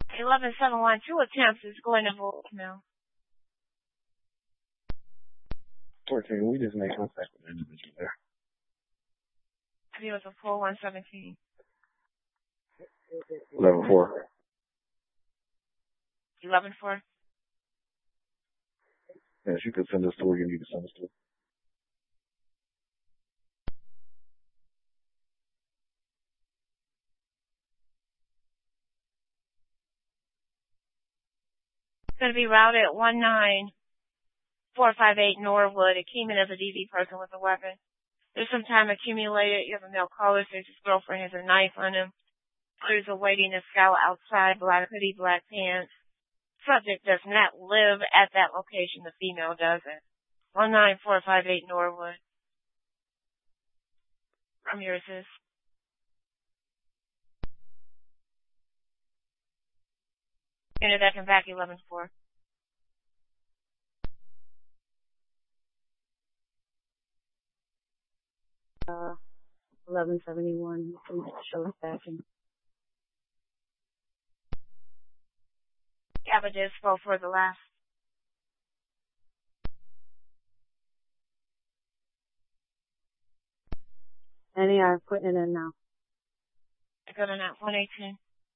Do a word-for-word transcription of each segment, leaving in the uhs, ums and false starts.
eleven seven one, two attempts is going to voicemail. fourteen, we just made contact with the individual there. I think it was a four one seventeen. eleven four. eleven four? Yes, you could send us to where you need to send us to. It's going to be routed at one nine four five eight Norwood. It came in as a D V person with a weapon. There's some time accumulated. You have a male caller. Says his girlfriend has a knife on him. There's a waiting to scout outside, black hoodie, black pants. Subject does not live at that location. The female doesn't. one nine four five eight Norwood. I'm your assist. Enter that and back eleven four. Uh, eleven seventy-one from Sheriff Fashion. Cabbages go for the last. Any are putting it in now. I go to that one eighteen.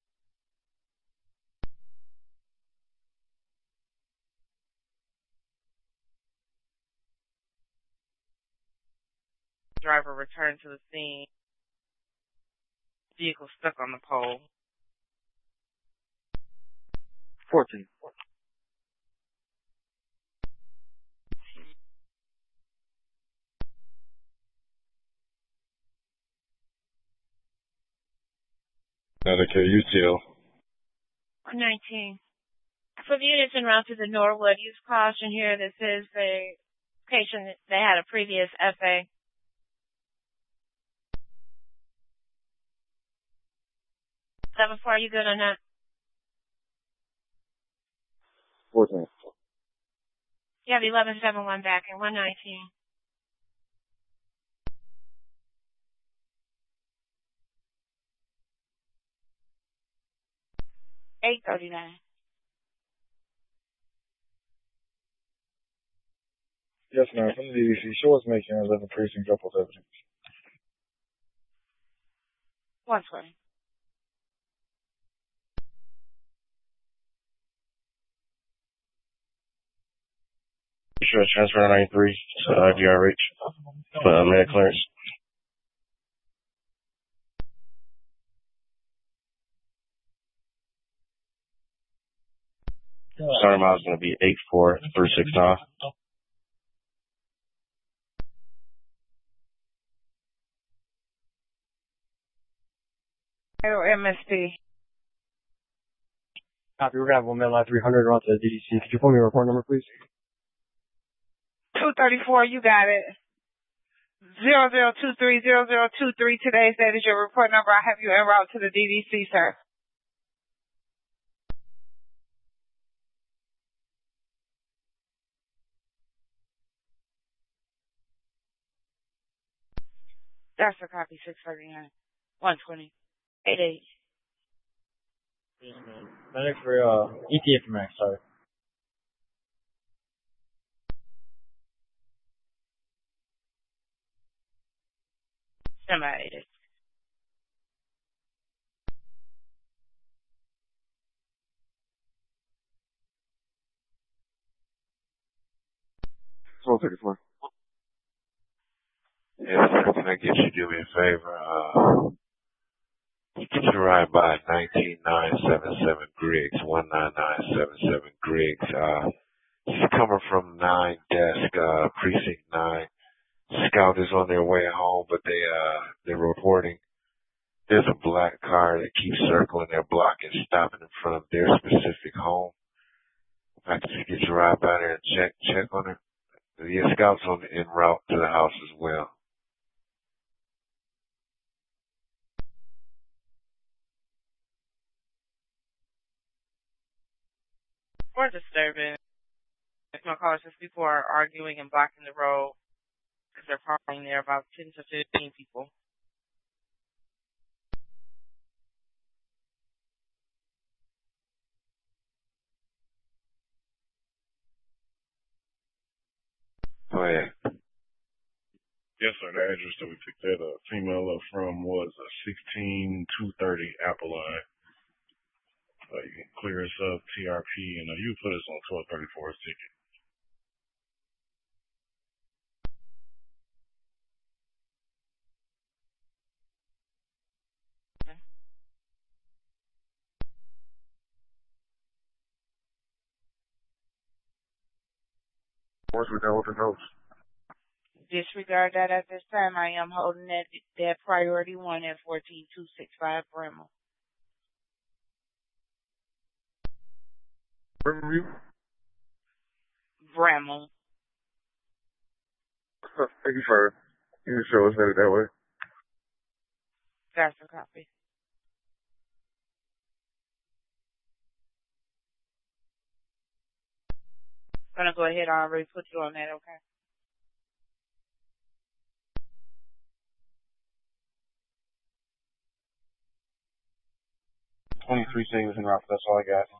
Driver returned to the scene. Vehicle stuck on the pole. fourteen. Another K U T L. one nineteen. For the units en route to the Norwood, use caution here. This is a location that they had a previous F A. seven four, are you good on that? fourteen. You have eleven seven one back in one nineteen. eight thirty-nine. Yes, ma'am. From the D D C, show us making eleven precinct drop off evidence. one twenty. Sure, transfer ninety-three to uh, G R H for uh, med clearance. Starting mile is going to be eight four three six nine. M S P. Copy, we're going to have one man line three hundred around to the D D C. Could you pull me a report number, please? two thirty-four, you got it. zero zero two three zero zero two three. Today's that is your report number. I have you en route to the D D C, sir. That's a copy, six thirty-nine. one twenty. eight eight. Yes, ma'am. Medic for uh, E T A for Max, sorry. Somebody. twelve thirty-four. Yeah, sir, can I get you to do me a favor? Uh, get you to ride by nineteen nine seventy-seven Griggs, one nine nine seven seven Griggs. Uh, he's coming from nine desk, uh, precinct nine. Scout is on their way home, but they, uh, they're reporting there's a black car that keeps circling their block and stopping in front of their specific home. If I could just get you to ride by there and check, check on it. The Scout's on the en route to the house as well. Or disturbing. If my callers just people are arguing and blocking the road because they're parking there, about ten to fifteen people. Go ahead. Yes, sir. The address that we picked that uh, female up from was uh, sixteen two thirty Apple-line. Uh, you can clear us up, T R P, and uh, you put us on twelve thirty-four's ticket. Once we're done with the notes. Disregard that at this time. I am holding that that priority one at fourteen two six five Bramble. Riverview? Bramble. Thank you, sir. You can show us that that way. That's a copy. Gonna go ahead. I already put you on that. Okay. twenty-three savings en route. That's all I got.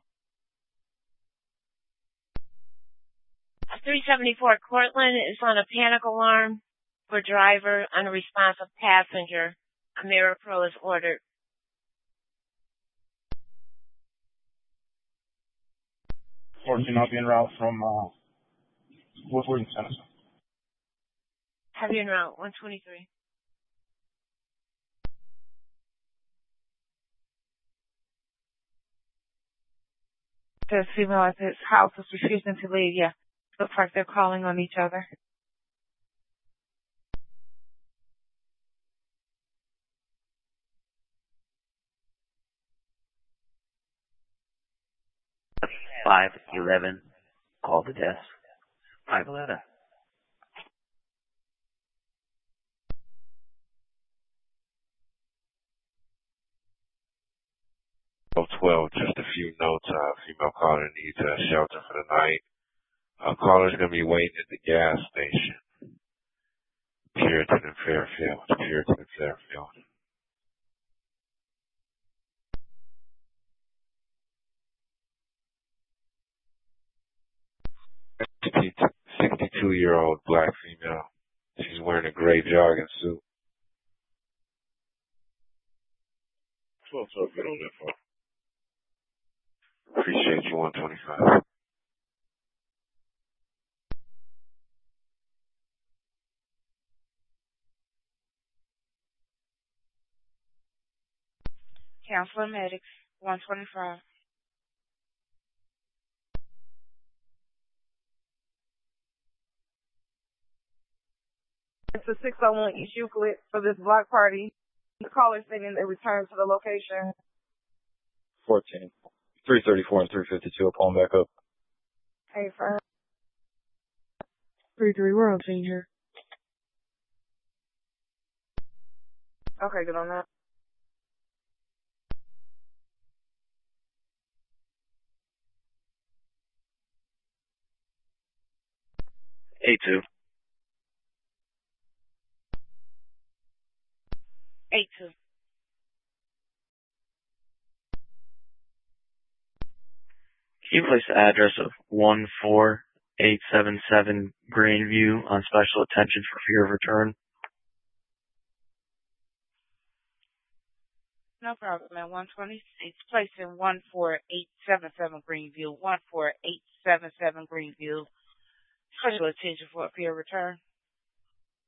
three seventy-four Cortland is on a panic alarm for driver, unresponsive passenger. A Mirror Pro is ordered. fourteen, I'll be en route from uh, Woodward and Tennyson. Have you en route, one twenty-three. Says female at this house is refusing to leave. Yeah. Looks like they're calling on each other. five eleven. Call the desk. five eleven. twelve, just a few notes. Uh, female caller needs a shelter for the night. Uh, caller's going to be waiting at the gas station. Puritan and Fairfield. Puritan and Fairfield. sixty-two-year-old black female. She's wearing a gray jogging suit. twelve, twelve, get on that phone. Appreciate you, one twenty-five. Counselor Medics, one twenty-five. It's a six oh one East Euclid for this block party. The caller stating they returned to the location. fourteen. three thirty-four and three fifty-two. I'll pull them back up. Hey, firm. three three, we're on scene here. Okay, good on that. A two. eight two. Can you place the address of one four eight seven seven Greenview on special attention for fear of return? No problem, man. one twenty-six, placed in one four eight seven seven Greenview, one four eight seven seven Greenview. Special attention for a fear of return.